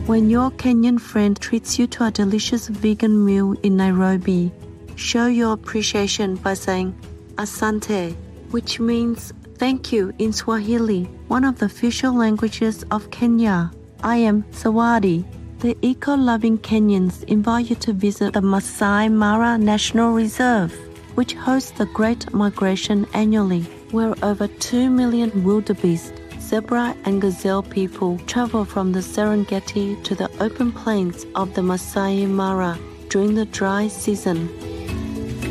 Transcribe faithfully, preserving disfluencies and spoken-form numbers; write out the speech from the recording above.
When your Kenyan friend treats you to a delicious vegan meal in Nairobi, show your appreciation by saying asante, which means thank you in Swahili, one of the official languages of Kenya. I am Sawadi. The eco-loving Kenyans invite you to visit the Masai Mara National Reserve, which hosts the Great Migration annually, where over two million wildebeest, zebra and gazelle people travel from the Serengeti to the open plains of the Masai Mara during the dry season.